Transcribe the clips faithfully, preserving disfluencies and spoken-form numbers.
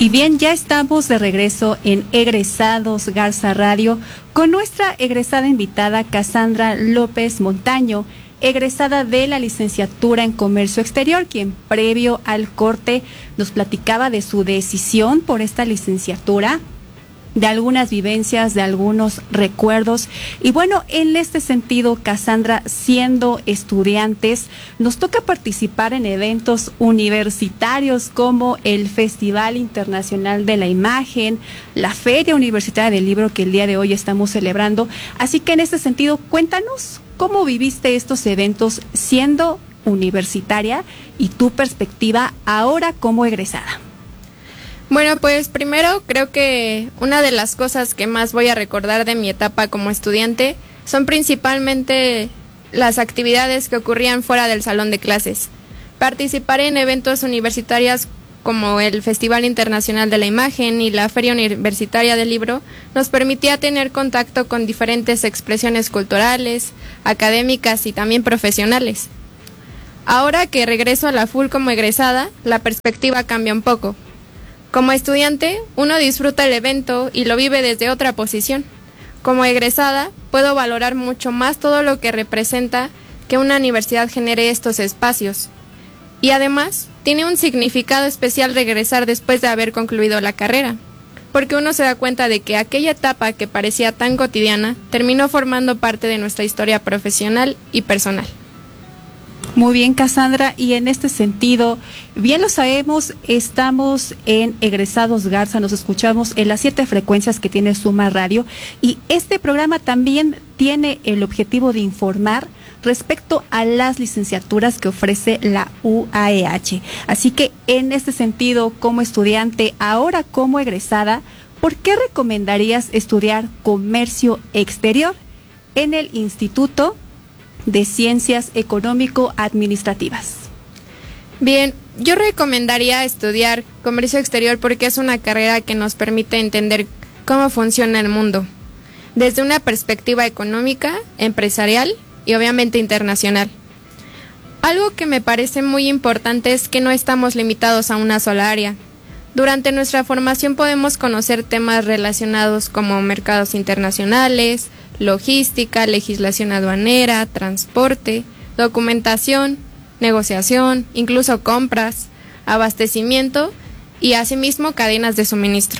Y bien, ya estamos de regreso en Egresados Garza Radio con nuestra egresada invitada Cassandra López Montaño, egresada de la licenciatura en Comercio Exterior, quien previo al corte nos platicaba de su decisión por esta licenciatura, de algunas vivencias, de algunos recuerdos. Y bueno, en este sentido, Cassandra, siendo estudiantes, nos toca participar en eventos universitarios como el Festival Internacional de la Imagen, la Feria Universitaria del Libro que el día de hoy estamos celebrando. Así que en este sentido, cuéntanos cómo viviste estos eventos siendo universitaria y tu perspectiva ahora como egresada. Bueno, pues primero creo que una de las cosas que más voy a recordar de mi etapa como estudiante son principalmente las actividades que ocurrían fuera del salón de clases. Participar en eventos universitarios como el Festival Internacional de la Imagen y la Feria Universitaria del Libro nos permitía tener contacto con diferentes expresiones culturales, académicas y también profesionales. Ahora que regreso a la full como egresada, la perspectiva cambia un poco. Como estudiante, uno disfruta el evento y lo vive desde otra posición. Como egresada, puedo valorar mucho más todo lo que representa que una universidad genere estos espacios. Y además, tiene un significado especial regresar después de haber concluido la carrera, porque uno se da cuenta de que aquella etapa que parecía tan cotidiana terminó formando parte de nuestra historia profesional y personal. Muy bien, Cassandra, y en este sentido, bien lo sabemos, estamos en Egresados Garza, nos escuchamos en las siete frecuencias que tiene Suma Radio, y este programa también tiene el objetivo de informar respecto a las licenciaturas que ofrece la U A E H. Así que en este sentido, como estudiante, ahora como egresada, ¿por qué recomendarías estudiar Comercio Exterior en el Instituto de Ciencias Económico-Administrativas? Bien, yo recomendaría estudiar Comercio Exterior porque es una carrera que nos permite entender cómo funciona el mundo, desde una perspectiva económica, empresarial y obviamente internacional. Algo que me parece muy importante es que no estamos limitados a una sola área. Durante nuestra formación podemos conocer temas relacionados como mercados internacionales, logística, legislación aduanera, transporte, documentación, negociación, incluso compras, abastecimiento y asimismo cadenas de suministro.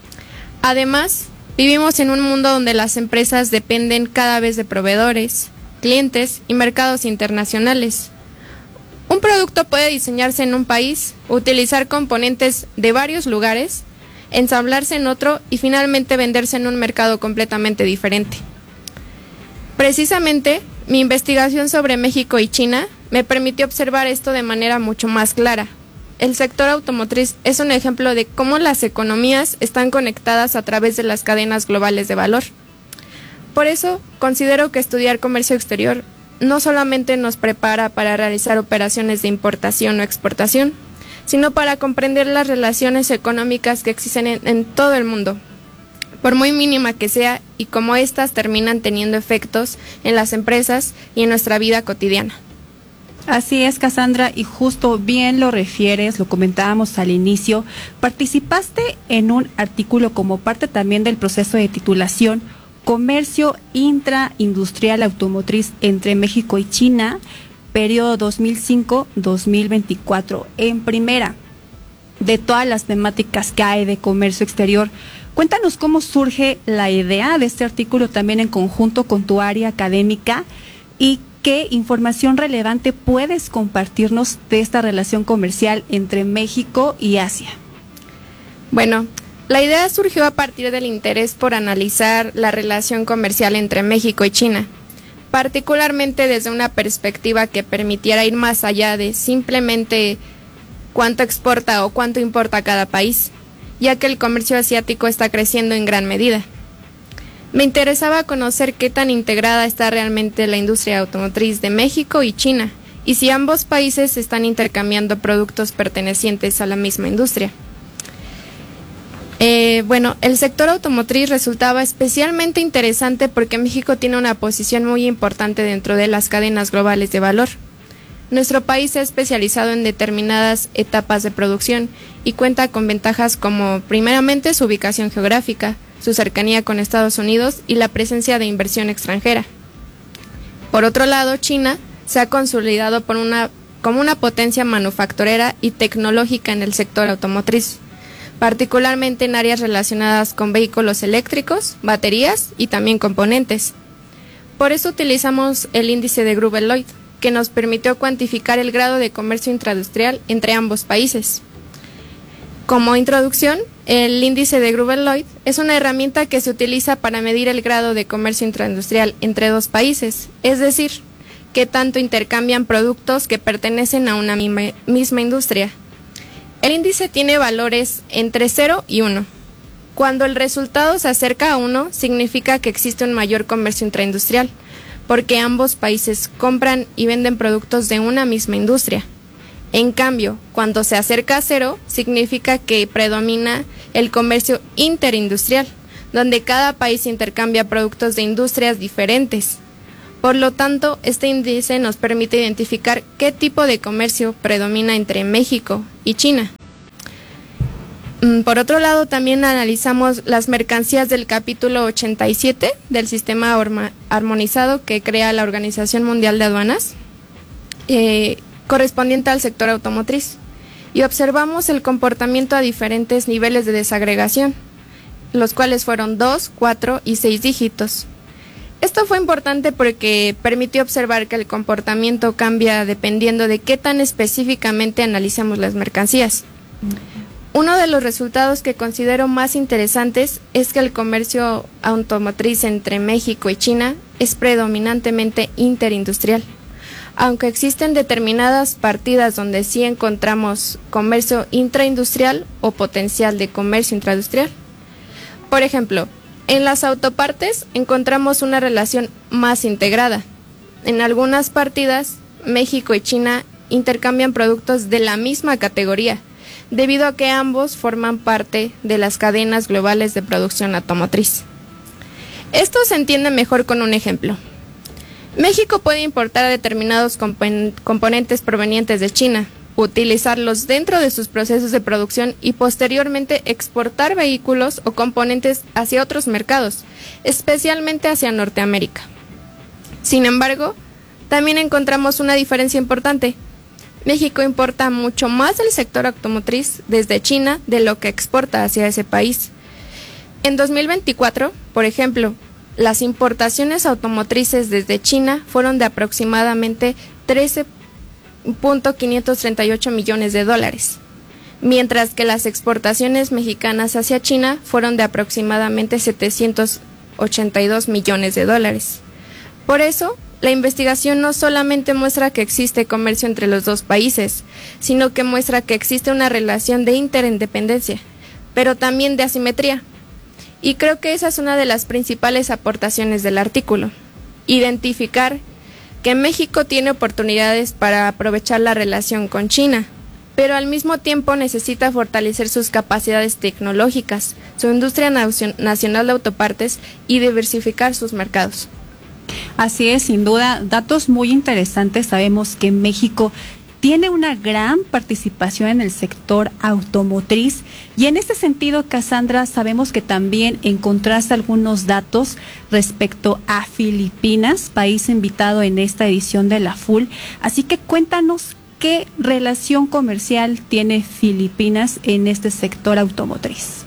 Además, vivimos en un mundo donde las empresas dependen cada vez de proveedores, clientes y mercados internacionales. Un producto puede diseñarse en un país, utilizar componentes de varios lugares, ensamblarse en otro y finalmente venderse en un mercado completamente diferente. Precisamente, mi investigación sobre México y China me permitió observar esto de manera mucho más clara. El sector automotriz es un ejemplo de cómo las economías están conectadas a través de las cadenas globales de valor. Por eso, considero que estudiar comercio exterior no solamente nos prepara para realizar operaciones de importación o exportación, sino para comprender las relaciones económicas que existen en, en todo el mundo, por muy mínima que sea, y cómo éstas terminan teniendo efectos en las empresas y en nuestra vida cotidiana. Así es, Cassandra, y justo bien lo refieres, lo comentábamos al inicio, participaste en un artículo como parte también del proceso de titulación Comercio Intraindustrial Automotriz entre México y China, periodo dos mil cinco a dos mil veinticuatro. En primera, de todas las temáticas que hay de comercio exterior, cuéntanos cómo surge la idea de este artículo también en conjunto con tu área académica y qué información relevante puedes compartirnos de esta relación comercial entre México y Asia. Bueno, la idea surgió a partir del interés por analizar la relación comercial entre México y China, particularmente desde una perspectiva que permitiera ir más allá de simplemente cuánto exporta o cuánto importa cada país, ya que el comercio asiático está creciendo en gran medida. Me interesaba conocer qué tan integrada está realmente la industria automotriz de México y China, y si ambos países están intercambiando productos pertenecientes a la misma industria. Eh, bueno, el sector automotriz resultaba especialmente interesante porque México tiene una posición muy importante dentro de las cadenas globales de valor. nuestro país se ha especializado en determinadas etapas de producción y cuenta con ventajas como, primeramente, su ubicación geográfica, su cercanía con Estados Unidos y la presencia de inversión extranjera. Por otro lado, China se ha consolidado por una, como una potencia manufacturera y tecnológica en el sector automotriz, particularmente en áreas relacionadas con vehículos eléctricos, baterías y también componentes. Por eso utilizamos el índice de Gruber-Lloyd, que nos permitió cuantificar el grado de comercio intraindustrial entre ambos países. Como introducción, el índice de Gruber-Lloyd es una herramienta que se utiliza para medir el grado de comercio intraindustrial entre dos países, es decir, qué tanto intercambian productos que pertenecen a una misma industria. El índice tiene valores entre cero y uno. Cuando el resultado se acerca a uno, significa que existe un mayor comercio intraindustrial, porque ambos países compran y venden productos de una misma industria. En cambio, cuando se acerca a cero, significa que predomina el comercio interindustrial, donde cada país intercambia productos de industrias diferentes. Por lo tanto, este índice nos permite identificar qué tipo de comercio predomina entre México y China. Por otro lado, también analizamos las mercancías del capítulo ochenta y siete del sistema armonizado que crea la Organización Mundial de Aduanas, eh, correspondiente al sector automotriz, y observamos el comportamiento a diferentes niveles de desagregación, los cuales fueron dos, cuatro y seis dígitos. Esto fue importante porque permitió observar que el comportamiento cambia dependiendo de qué tan específicamente analicemos las mercancías. Uno de los resultados que considero más interesantes es que el comercio automotriz entre México y China es predominantemente interindustrial, aunque existen determinadas partidas donde sí encontramos comercio intraindustrial o potencial de comercio intraindustrial. Por ejemplo, en las autopartes encontramos una relación más integrada. En algunas partidas, México y China intercambian productos de la misma categoría, debido a que ambos forman parte de las cadenas globales de producción automotriz. Esto se entiende mejor con un ejemplo. México puede importar determinados compon- componentes provenientes de China, utilizarlos dentro de sus procesos de producción y posteriormente exportar vehículos o componentes hacia otros mercados, especialmente hacia Norteamérica. Sin embargo, también encontramos una diferencia importante. México importa mucho más del sector automotriz desde China de lo que exporta hacia ese país. En dos mil veinticuatro, por ejemplo, las importaciones automotrices desde China fueron de aproximadamente trece punto quinientos treinta y ocho millones de dólares, mientras que las exportaciones mexicanas hacia China fueron de aproximadamente setecientos ochenta y dos millones de dólares. Por eso, la investigación no solamente muestra que existe comercio entre los dos países, sino que muestra que existe una relación de interindependencia, pero también de asimetría. Y creo que esa es una de las principales aportaciones del artículo: identificar que México tiene oportunidades para aprovechar la relación con China, pero al mismo tiempo necesita fortalecer sus capacidades tecnológicas, su industria nacional de autopartes y diversificar sus mercados. Así es, sin duda, datos muy interesantes. Sabemos que México tiene una gran participación en el sector automotriz y en este sentido, Cassandra, sabemos que también encontraste algunos datos respecto a Filipinas, país invitado en esta edición de la F U L. Así que cuéntanos qué relación comercial tiene Filipinas en este sector automotriz.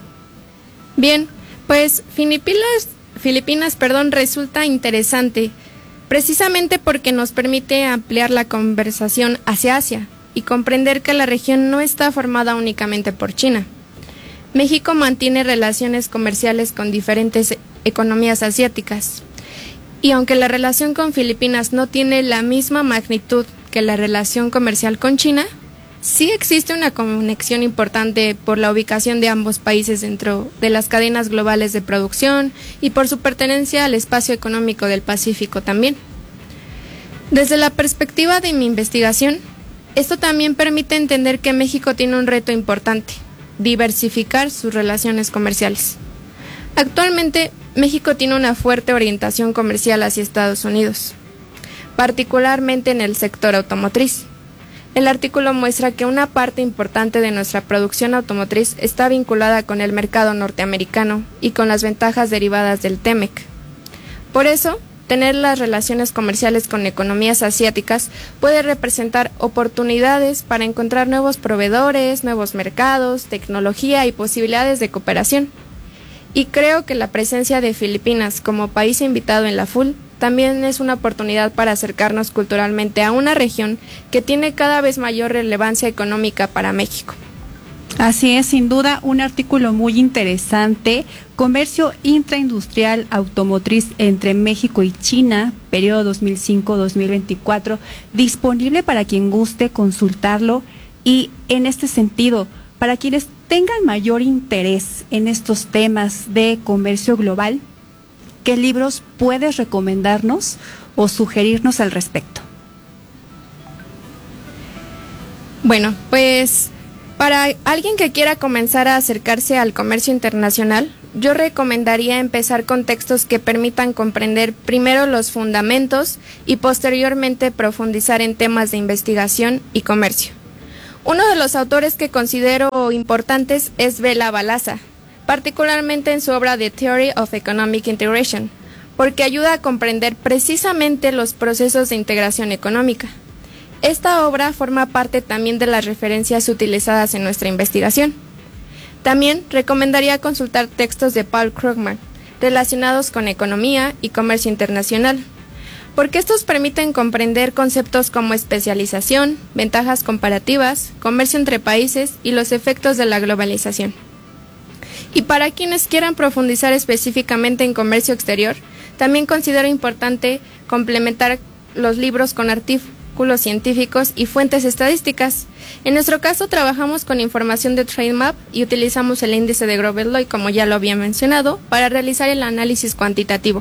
Bien, pues Filipinas, Filipinas, perdón, resulta interesante precisamente porque nos permite ampliar la conversación hacia Asia y comprender que la región no está formada únicamente por China. México mantiene relaciones comerciales con diferentes economías asiáticas, y aunque la relación con Filipinas no tiene la misma magnitud que la relación comercial con China, sí existe una conexión importante por la ubicación de ambos países dentro de las cadenas globales de producción y por su pertenencia al espacio económico del Pacífico también. Desde la perspectiva de mi investigación, esto también permite entender que México tiene un reto importante: diversificar sus relaciones comerciales. Actualmente, México tiene una fuerte orientación comercial hacia Estados Unidos, particularmente en el sector automotriz, El artículo muestra que una parte importante de nuestra producción automotriz está vinculada con el mercado norteamericano y con las ventajas derivadas del T M E C. Por eso, tener las relaciones comerciales con economías asiáticas puede representar oportunidades para encontrar nuevos proveedores, nuevos mercados, tecnología y posibilidades de cooperación. Y creo que la presencia de Filipinas como país invitado en la F U L también es una oportunidad para acercarnos culturalmente a una región que tiene cada vez mayor relevancia económica para México. Así es, sin duda, un artículo muy interesante. Comercio intraindustrial automotriz entre México y China, periodo dos mil cinco a dos mil veinticuatro, disponible para quien guste consultarlo. Y en este sentido, para quienes tengan mayor interés en estos temas de comercio global, ¿qué libros puedes recomendarnos o sugerirnos al respecto? Bueno, pues para alguien que quiera comenzar a acercarse al comercio internacional, yo recomendaría empezar con textos que permitan comprender primero los fundamentos y posteriormente profundizar en temas de investigación y comercio. Uno de los autores que considero importantes es Bela Balazs, particularmente en su obra The Theory of Economic Integration, porque ayuda a comprender precisamente los procesos de integración económica. Esta obra forma parte también de las referencias utilizadas en nuestra investigación. También recomendaría consultar textos de Paul Krugman relacionados con economía y comercio internacional, porque estos permiten comprender conceptos como especialización, ventajas comparativas, comercio entre países y los efectos de la globalización. Y para quienes quieran profundizar específicamente en comercio exterior, también considero importante complementar los libros con artículos científicos y fuentes estadísticas. En nuestro caso trabajamos con información de TradeMap y utilizamos el índice de Grover-Lloyd, como ya lo había mencionado, para realizar el análisis cuantitativo.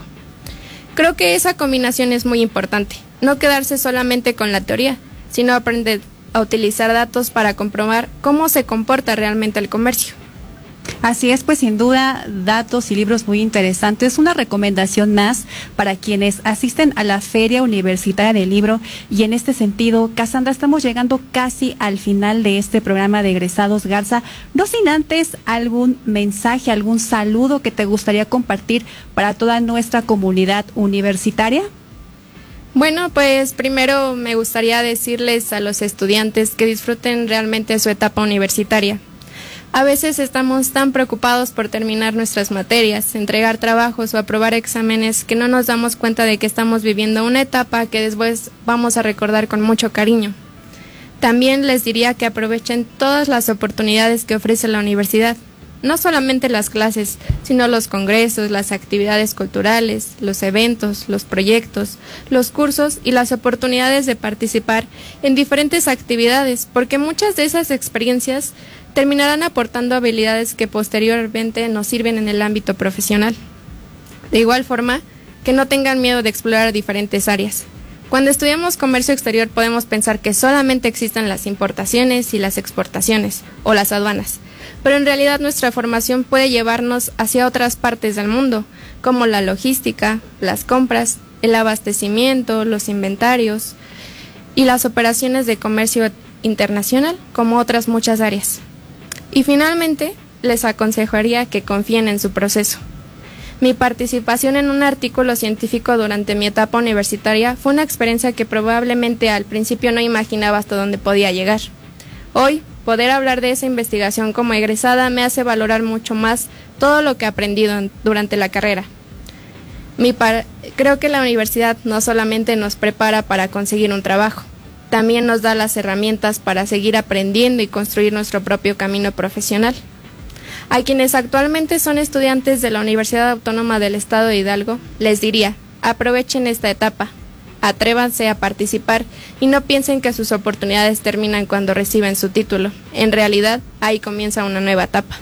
Creo que esa combinación es muy importante, no quedarse solamente con la teoría, sino aprender a utilizar datos para comprobar cómo se comporta realmente el comercio. Así es, pues sin duda, datos y libros muy interesantes. Una recomendación más para quienes asisten a la Feria Universitaria del Libro. Y en este sentido, Cassandra, estamos llegando casi al final de este programa de Egresados Garza. No sin antes algún mensaje, algún saludo que te gustaría compartir para toda nuestra comunidad universitaria. Bueno, pues primero me gustaría decirles a los estudiantes que disfruten realmente su etapa universitaria. A veces estamos tan preocupados por terminar nuestras materias, entregar trabajos o aprobar exámenes que no nos damos cuenta de que estamos viviendo una etapa que después vamos a recordar con mucho cariño. También les diría que aprovechen todas las oportunidades que ofrece la universidad, no solamente las clases, sino los congresos, las actividades culturales, los eventos, los proyectos, los cursos y las oportunidades de participar en diferentes actividades, porque muchas de esas experiencias terminarán aportando habilidades que posteriormente nos sirven en el ámbito profesional. De igual forma, que no tengan miedo de explorar diferentes áreas. Cuando estudiamos comercio exterior podemos pensar que solamente existen las importaciones y las exportaciones, o las aduanas, pero en realidad nuestra formación puede llevarnos hacia otras partes del mundo, como la logística, las compras, el abastecimiento, los inventarios y las operaciones de comercio internacional, como otras muchas áreas. Y finalmente, les aconsejaría que confíen en su proceso. Mi participación en un artículo científico durante mi etapa universitaria fue una experiencia que probablemente al principio no imaginaba hasta dónde podía llegar. Hoy, poder hablar de esa investigación como egresada me hace valorar mucho más todo lo que he aprendido en, durante la carrera. Mi par- creo que la universidad no solamente nos prepara para conseguir un trabajo, también nos da las herramientas para seguir aprendiendo y construir nuestro propio camino profesional. A quienes actualmente son estudiantes de la Universidad Autónoma del Estado de Hidalgo, les diría, aprovechen esta etapa, atrévanse a participar y no piensen que sus oportunidades terminan cuando reciben su título. En realidad, ahí comienza una nueva etapa.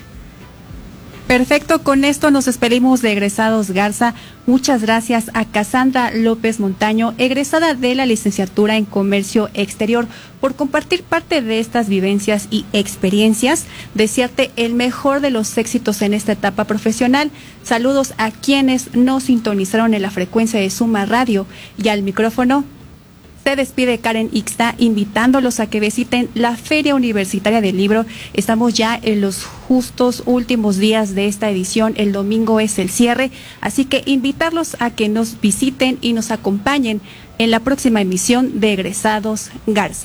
Perfecto, con esto nos despedimos de Egresados Garza. Muchas gracias a Cassandra López Montaño, egresada de la licenciatura en Comercio Exterior, por compartir parte de estas vivencias y experiencias. Desearte el mejor de los éxitos en esta etapa profesional. Saludos a quienes nos sintonizaron en la frecuencia de Suma Radio y al micrófono Se despide Karen Ixta invitándolos a que visiten la Feria Universitaria del Libro. Estamos ya en los justos últimos días de esta edición. El domingo es el cierre, así que invitarlos a que nos visiten y nos acompañen en la próxima emisión de Egresados Garza.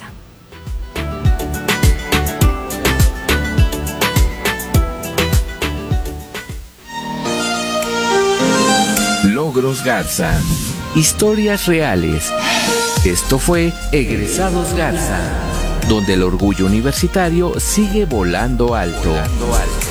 Logros Garza. Historias reales. Esto fue Egresados Garza, donde el orgullo universitario sigue volando alto. Volando alto.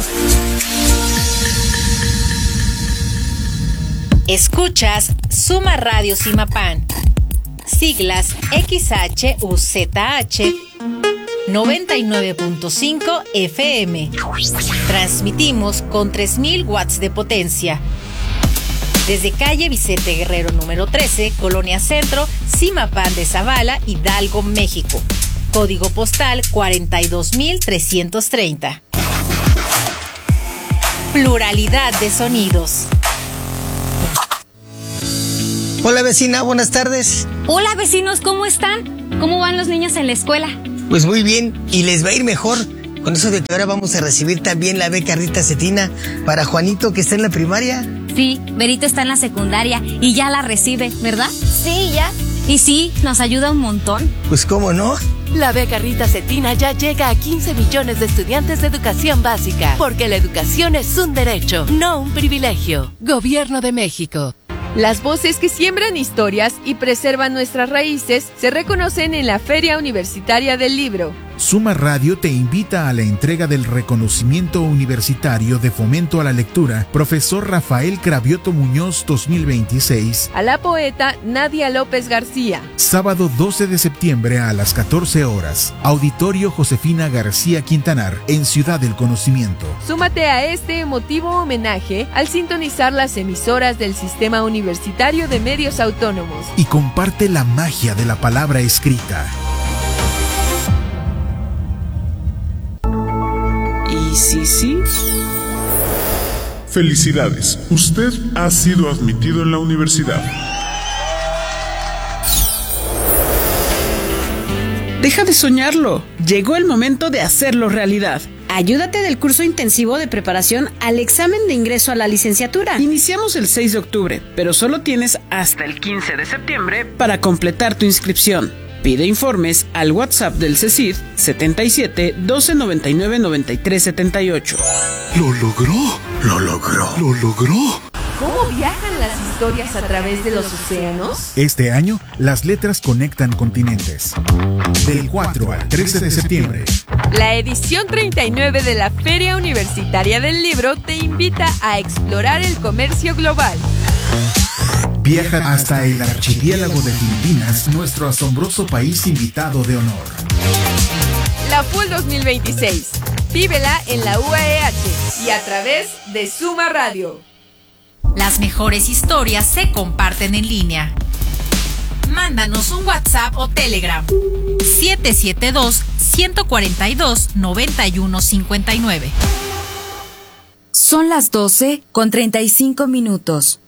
Escuchas Suma Radio Simapán, siglas X H U Z H noventa y nueve punto cinco F M. Transmitimos con tres mil watts de potencia. Desde calle Vicente Guerrero número trece, Colonia Centro, Simapán de Zavala, Hidalgo, México. Código postal cuarenta y dos mil trescientos treinta. Pluralidad de sonidos. Hola vecina, buenas tardes. Hola vecinos, ¿cómo están? ¿Cómo van los niños en la escuela? Pues muy bien, y les va a ir mejor. Con eso de que ahora vamos a recibir también la beca Rita Cetina para Juanito, que está en la primaria. Sí, Berito está en la secundaria y ya la recibe, ¿verdad? Sí, ya. Y sí, nos ayuda un montón. Pues cómo no. La beca Rita Cetina ya llega a quince millones de estudiantes de educación básica, porque la educación es un derecho, no un privilegio. Gobierno de México. Las voces que siembran historias y preservan nuestras raíces se reconocen en la Feria Universitaria del Libro. Suma Radio te invita a la entrega del reconocimiento universitario de fomento a la lectura Profesor Rafael Cravioto Muñoz dos mil veintiséis a la poeta Nadia López García. Sábado doce de septiembre a las catorce horas. Auditorio Josefina García Quintanar, en Ciudad del Conocimiento. Súmate a este emotivo homenaje al sintonizar las emisoras del Sistema Universitario de Medios Autónomos. Y comparte la magia de la palabra escrita. ¿Y sí, sí? Felicidades, usted ha sido admitido en la universidad. Deja de soñarlo, llegó el momento de hacerlo realidad. Ayúdate del curso intensivo de preparación al examen de ingreso a la licenciatura. Iniciamos el seis de octubre, pero solo tienes hasta el quince de septiembre para completar tu inscripción. Pide informes al WhatsApp del CECID setenta y siete, doce, noventa y nueve, noventa y tres, setenta y ocho. ¡Lo logró! ¡Lo logró! ¡Lo logró! ¿Cómo viajan las historias a través de los océanos? Este año, las letras conectan continentes. Del cuatro al trece de septiembre. La edición treinta y nueve de la Feria Universitaria del Libro te invita a explorar el comercio global. Viaja hasta el archipiélago de Filipinas, nuestro asombroso país invitado de honor. La F U L dos mil veintiséis. Vívela en la U A E H y a través de Suma Radio. Las mejores historias se comparten en línea. Mándanos un WhatsApp o Telegram. siete siete dos, uno cuatro dos, nueve uno cinco nueve. Son las doce con treinta y cinco minutos.